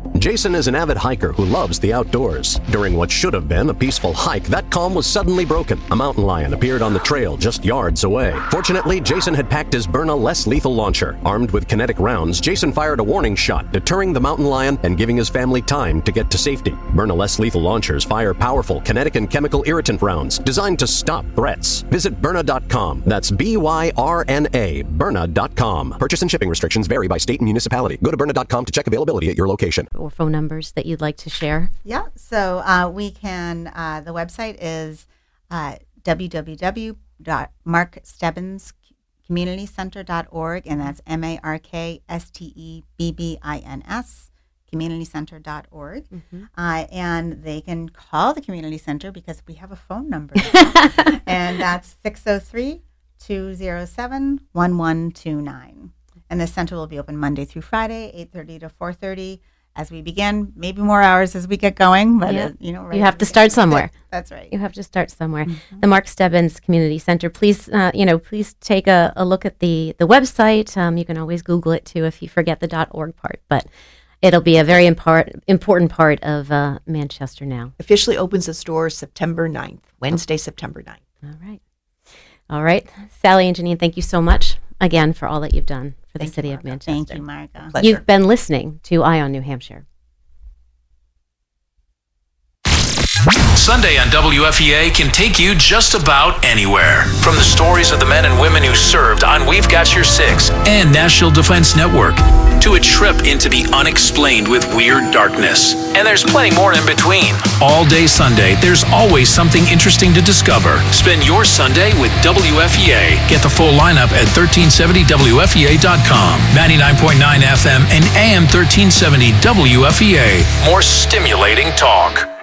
Jason is an avid hiker who loves the outdoors. During what should have been a peaceful hike, that calm was suddenly broken. A mountain lion appeared on the trail just yards away. Fortunately, Jason had packed his Byrna less lethal launcher. Armed with kinetic rounds, Jason fired a warning shot, deterring the mountain lion and giving his family time to get to safety. Byrna less lethal launchers fire powerful kinetic and chemical irritant rounds designed to stop threats. Visit Byrna.com. That's Byrna, Byrna.com. Purchase and shipping restrictions vary by state and municipality. Go to Byrna.com to check availability at your location. Or phone numbers that you'd like to share? Yeah, so we can, the website is www.markstebbins.communitycenter.org, and that's MarkStebbins, communitycenter.org. Mm-hmm. And they can call the community center because we have a phone number. And that's 603-207-1129. And the center will be open Monday through Friday, 8:30 to 4:30. As we begin, maybe more hours as we get going, but right you have to start somewhere. That's right. You have to start somewhere. Mm-hmm. The Mark Stebbins Community Center. Please, please take a look at the website. You can always Google it too if you forget the .org part, but it'll be a very important part of Manchester now. Officially opens its doors September 9th, Wednesday, September 9th. All right. Sally and Janine, thank you so much again for all that you've done for the city of Manchester. Thank you, Marga. Pleasure. You've been listening to Eye on New Hampshire. Sunday on WFEA can take you just about anywhere. From the stories of the men and women who served on We've Got Your Six and National Defense Network, to a trip into the unexplained with Weird Darkness. And there's plenty more in between. All day Sunday, there's always something interesting to discover. Spend your Sunday with WFEA. Get the full lineup at 1370WFEA.com. 99.9 FM and AM 1370 WFEA. More stimulating talk.